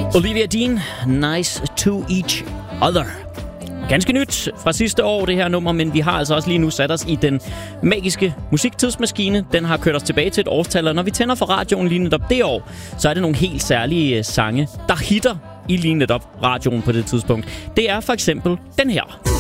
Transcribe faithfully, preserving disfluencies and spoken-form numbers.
Olivia Dean, Nice to Each Other. Ganske nyt fra sidste år, det her nummer, men vi har altså også lige nu sat os i den magiske musiktidsmaskine. Den har kørt os tilbage til et årstal, og når vi tænder for radioen lige netop det år, så er det nogle helt særlige sange, der hitter i lige netop radioen på det tidspunkt. Det er for eksempel den her.